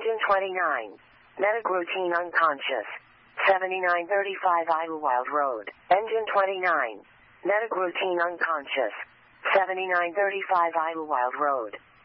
Engine 29. Medic routine unconscious. 7935 Idlewild Road. Engine 29. Medic routine unconscious. 7935 Idlewild Road.